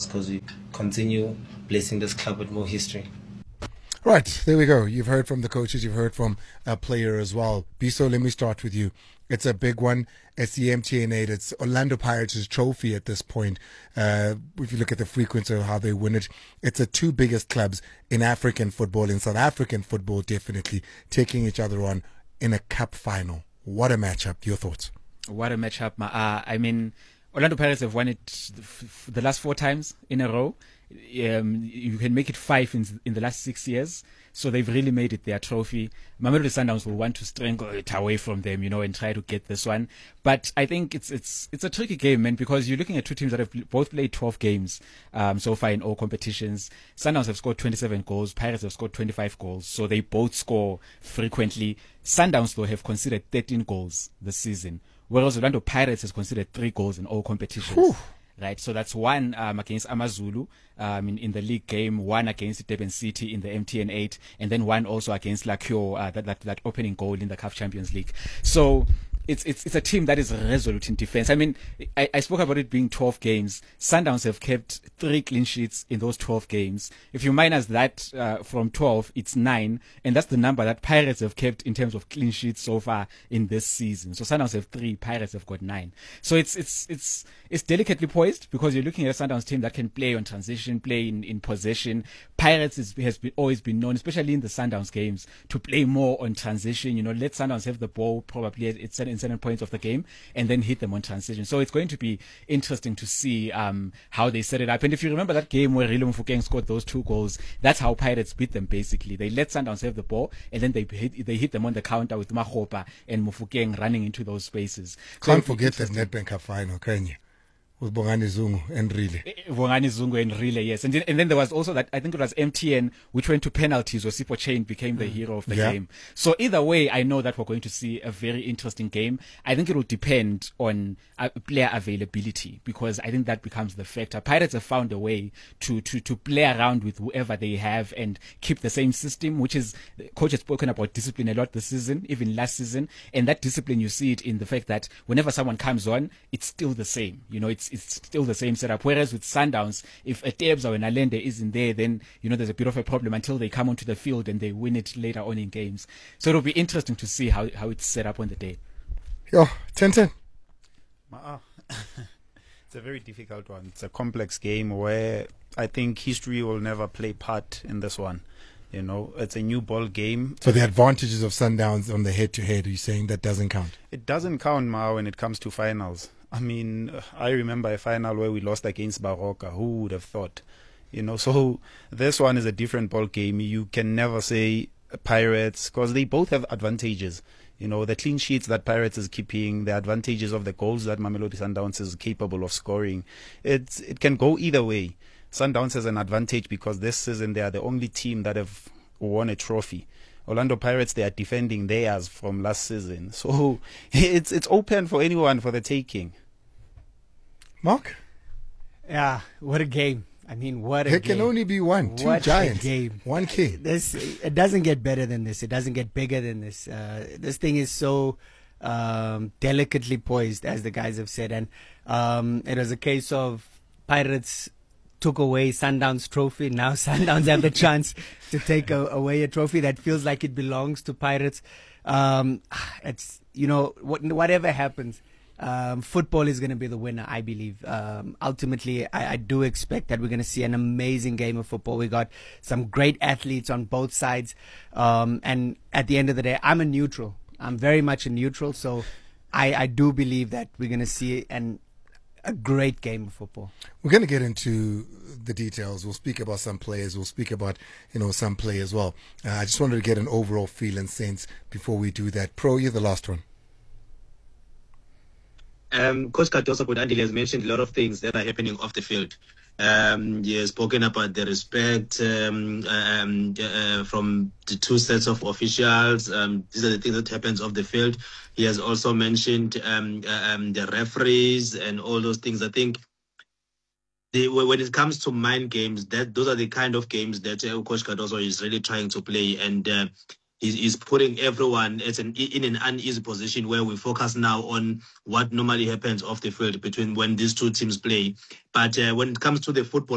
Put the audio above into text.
because we continue blessing this club with more history. Right, there we go. You've heard from the coaches, you've heard from a player as well. Biso, let me start with you. It's a big one. It's the MTN 8. It's Orlando Pirates' trophy at this point. If you look at the frequency of how they win it, it's the two biggest clubs in African football, in South African football, definitely, taking each other on in a cup final. What a matchup. Your thoughts? What a matchup. I mean, Orlando Pirates have won it the last 4 times in a row. You can make it 5 in the last 6 years. So they've really made it their trophy. Mamelodi Sundowns will want to strangle it away from them, and try to get this one. But I think it's a tricky game, man, because you're looking at two teams that have both played 12 games so far in all competitions. Sundowns have scored 27 goals. Pirates have scored 25 goals. So they both score frequently. Sundowns, though, have conceded 13 goals this season, whereas Orlando Pirates has conceded 3 goals in all competitions. Whew. Right, so that's 1 against Amazulu in the league game, 1 against Durban City in the MTN 8, and then 1 also against Lakio, that opening goal in the CAF Champions League. So it's a team that is resolute in defense. I mean, I spoke about it being 12 games. Sundowns have kept 3 clean sheets in those 12 games. If you minus that from 12, it's 9, and that's the number that Pirates have kept in terms of clean sheets so far in this season. So Sundowns have 3, Pirates have got 9. So it's delicately poised because you're looking at a Sundowns team that can play on transition, play in possession. Pirates has always been known, especially in the Sundowns games, to play more on transition. Let Sundowns have the ball probably at certain points of the game and then hit them on transition. So it's going to be interesting to see how they set it up. And if you remember that game where Rilo Mofokeng scored those 2 goals, that's how Pirates beat them basically. They let Sundowns have the ball and then they hit them on the counter with Mahopa and Mofokeng running into those spaces. Can't forget that Nedbank Cup final, can you? With Bongani Zungu and Rile. Bongani Zungu and Rile, yes. And then there was also that, I think it was MTN, which went to penalties where Sipho Chain became the hero of the game. So either way, I know that we're going to see a very interesting game. I think it will depend on player availability because I think that becomes the factor. Pirates have found a way to play around with whoever they have and keep the same system, which is, the coach has spoken about discipline a lot this season, even last season. And that discipline, you see it in the fact that whenever someone comes on, it's still the same. It's still the same setup. Whereas with Sundowns, if a Tebs or an Allende isn't there, then, there's a bit of a problem until they come onto the field and they win it later on in games. So it'll be interesting to see how it's set up on the day. Yo, 10-10. It's a very difficult one. It's a complex game where I think history will never play part in this one. It's a new ball game. So the advantages of Sundowns on the head-to-head, are you saying that doesn't count? It doesn't count, when it comes to finals. I mean, I remember a final where we lost against Baroka. Who would have thought? So this one is a different ball game. You can never say Pirates because they both have advantages. The clean sheets that Pirates is keeping, the advantages of the goals that Mamelodi Sundowns is capable of scoring. It can go either way. Sundowns has an advantage because this season they are the only team that have won a trophy. Orlando Pirates, they are defending theirs from last season. So it's open for anyone for the taking. Mark? Yeah, what a game. I mean, what a game. There can only be one. 2 giants. Game. 1 king. It doesn't get better than this. It doesn't get bigger than this. This thing is so delicately poised, as the guys have said. And it was a case of Pirates took away Sundowns trophy. Now Sundowns have the chance to take away a trophy that feels like it belongs to Pirates. It's, whatever happens, football is going to be the winner, I believe. Ultimately, I do expect that we're going to see an amazing game of football. We got some great athletes on both sides. And at the end of the day, I'm a neutral. I'm very much a neutral. So I do believe that we're going to see a great game of football. We're going to get into the details. We'll speak about some players. We'll speak about, some play as well. I just wanted to get an overall feel and sense before we do that. Pro, you're the last one. Coach Katosa Kodandile has mentioned a lot of things that are happening off the field. He has spoken about the respect from the 2 sets of officials. These are the things that happens off the field. He has also mentioned the referees and all those things. I think when it comes to mind games, those are the kind of games that Coach Cardoso is really trying to play, and he's putting everyone in an uneasy position where we focus now on what normally happens off the field between when these two teams play. But when it comes to the football